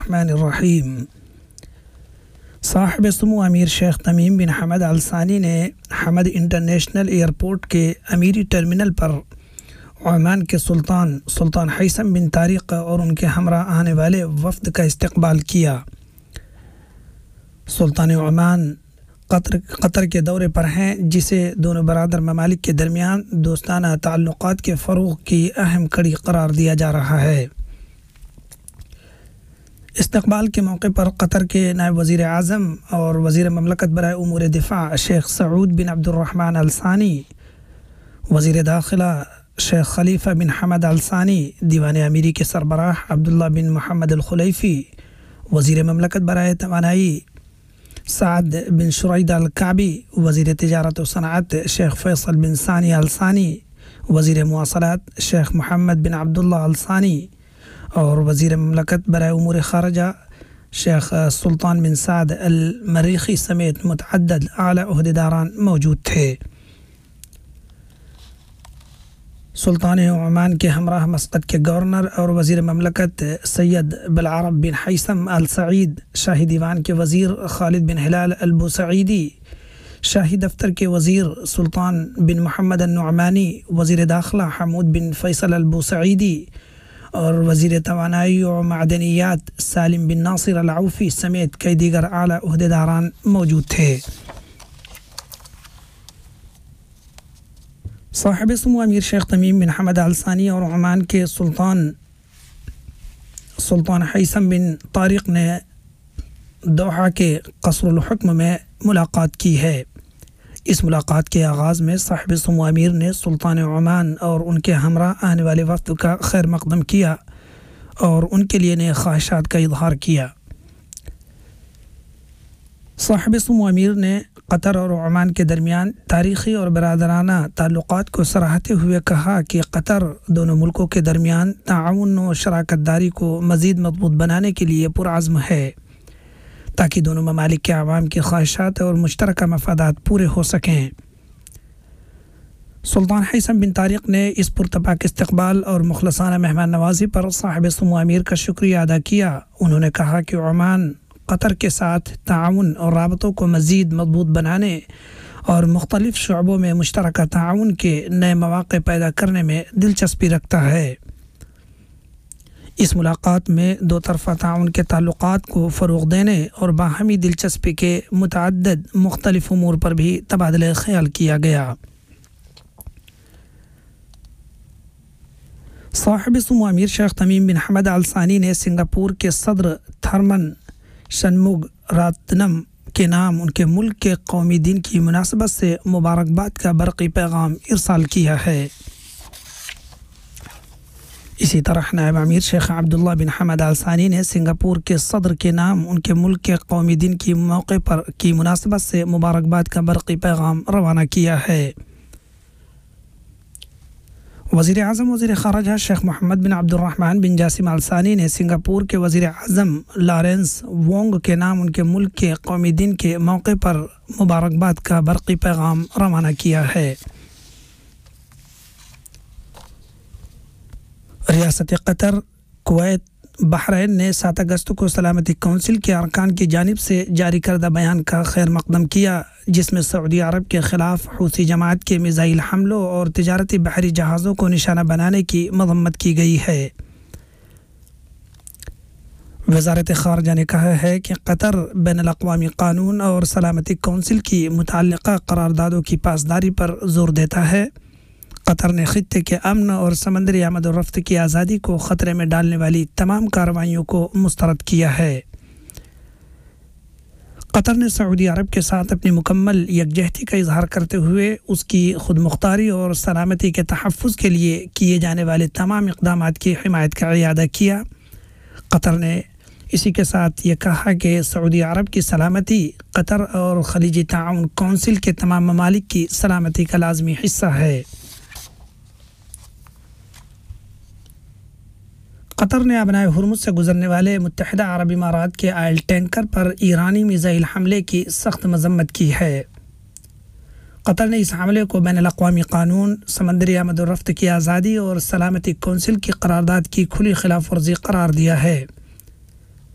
الرحمن الرحیم۔ صاحب سمو امیر شیخ تمیم بن حمد ال ثانی نے حمد انٹرنیشنل ایئرپورٹ کے امیری ٹرمینل پر عمان کے سلطان حیثم بن طارق اور ان کے ہمراہ آنے والے وفد کا استقبال کیا۔ سلطان عمان قطر کے دورے پر ہیں، جسے دونوں برادر ممالک کے درمیان دوستانہ تعلقات کے فروغ کی اہم کڑی قرار دیا جا رہا ہے۔ استقبال کے موقع پر قطر کے نائب وزیر اعظم اور وزیر مملکت برائے امور دفاع شیخ سعود بن عبد الرحمن ال ثانی، وزیر داخلہ شیخ خلیفہ بن حمد ال ثانی، دیوان امیری کے سربراہ عبداللہ بن محمد الخلیفی، وزیر مملکت برائے توانائی سعد بن شرید الکعبی، وزیر تجارت و صنعت شیخ فیصل بن ثانی ال ثانی، وزیر مواصلات شیخ محمد بن عبداللہ ال ثانی اور وزیر مملکت برائے امور خارجہ شیخ سلطان بن سعد المریخی سمیت متعدد اعلیٰ عہدیداران موجود تھے۔ سلطان عمان کے ہمراہ مسقط کے گورنر اور وزیر مملکت سید بالعرب بن حیثم ال سعید، شاہی دیوان کے وزیر خالد بن ہلال البوسعیدی، شاہی دفتر کے وزیر سلطان بن محمد النعمانی، وزیر داخلہ حمود بن فیصل البوسعیدی اور وزیر توانائی و معدنیات سالم بن ناصر العوفی سمیت کئی دیگر اعلیٰ عہدیداران موجود تھے۔ صاحب سمو امیر شیخ تمیم بن حمد ال ثانی اور عمان کے سلطان حیثم بن طارق نے دوحہ کے قصر الحکم میں ملاقات کی ہے۔ اس ملاقات کے آغاز میں صاحب سمو امیر نے سلطان عمان اور ان کے ہمراہ آنے والے وفد کا خیر مقدم کیا اور ان کے لیے نیک خواہشات کا اظہار کیا۔ صاحب سمو امیر نے قطر اور عمان کے درمیان تاریخی اور برادرانہ تعلقات کو سراہتے ہوئے کہا کہ قطر دونوں ملکوں کے درمیان تعاون و شراکت داری کو مزید مضبوط بنانے کے لیے پرعزم ہے، تاکہ دونوں ممالک کے عوام کی خواہشات اور مشترکہ مفادات پورے ہو سکیں۔ سلطان حیثم بن طارق نے اس پرتپاک استقبال اور مخلصانہ مہمان نوازی پر صاحب سمو امیر کا شکریہ ادا کیا۔ انہوں نے کہا کہ عمان قطر کے ساتھ تعاون اور رابطوں کو مزید مضبوط بنانے اور مختلف شعبوں میں مشترکہ تعاون کے نئے مواقع پیدا کرنے میں دلچسپی رکھتا ہے۔ اس ملاقات میں دو طرفہ تعاون کے تعلقات کو فروغ دینے اور باہمی دلچسپی کے متعدد مختلف امور پر بھی تبادلہ خیال کیا گیا۔ صاحب سمو امیر شیخ تمیم بن حمد ال ثانی نے سنگاپور کے صدر تھرمن شنمگ راتنم کے نام ان کے ملک کے قومی دن کی مناسبت سے مبارکباد کا برقی پیغام ارسال کیا ہے۔ اسی طرح نائب امیر شیخ عبداللہ بن حمد ال ثانی نے سنگاپور کے صدر کے نام ان کے ملک کے قومی دن کی موقع پر کی مناسبت سے مبارکباد کا برقی پیغام روانہ کیا ہے۔ وزیر اعظم وزیر خارجہ شیخ محمد بن عبد الرحمن بن جاسم ال ثانی نے سنگاپور کے وزیر اعظم لارنس وونگ کے نام ان کے ملک کے قومی دن کے موقع پر مبارکباد کا برقی پیغام روانہ کیا ہے۔ ریاست قطر، کویت، بحرین نے 7 اگست کو سلامتی کونسل کے ارکان کی جانب سے جاری کردہ بیان کا خیر مقدم کیا، جس میں سعودی عرب کے خلاف حوثی جماعت کے میزائل حملوں اور تجارتی بحری جہازوں کو نشانہ بنانے کی مذمت کی گئی ہے۔ وزارت خارجہ نے کہا ہے کہ قطر بین الاقوامی قانون اور سلامتی کونسل کی متعلقہ قراردادوں کی پاسداری پر زور دیتا ہے۔ قطر نے خطے کے امن اور سمندری آمد و رفت کی آزادی کو خطرے میں ڈالنے والی تمام کارروائیوں کو مسترد کیا ہے۔ قطر نے سعودی عرب کے ساتھ اپنی مکمل یکجہتی کا اظہار کرتے ہوئے اس کی خود مختاری اور سلامتی کے تحفظ کے لیے کیے جانے والے تمام اقدامات کی حمایت کا اعادہ کیا۔ قطر نے اسی کے ساتھ یہ کہا کہ سعودی عرب کی سلامتی قطر اور خلیجی تعاون کونسل کے تمام ممالک کی سلامتی کا لازمی حصہ ہے۔ قطر نے ابنائے ہرمز سے گزرنے والے متحدہ عرب امارات کے آئل ٹینکر پر ایرانی میزائل حملے کی سخت مذمت کی ہے۔ قطر نے اس حملے کو بین الاقوامی قانون، سمندری آمد و رفت کی آزادی اور سلامتی کونسل کی قرارداد کی کھلی خلاف ورزی قرار دیا ہے۔